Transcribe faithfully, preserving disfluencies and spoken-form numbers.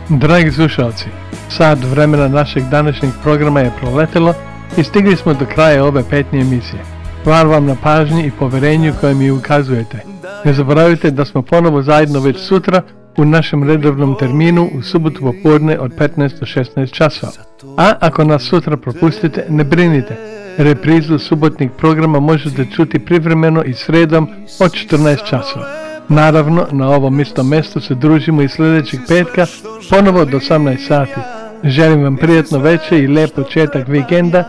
Dragi slušalci, sat vremena našeg današnjeg programa je proletelo i stigli smo do kraja ove petnje emisije. Hvala vam na pažnji i poverenju koje mi ukazujete. Ne zaboravite da smo ponovo zajedno već sutra u našem redovnom terminu u subotu popodne od petnaest do šesnaest časova. A ako nas sutra propustite, ne brinite. Reprizu subotnih programa možete čuti privremeno i sredom od četrnaest časova. Naravno, na ovom istom mjestu se družimo i sljedećeg petka ponovo do osamnaest sati. Želim vam prijatno večer i lijep početak vikenda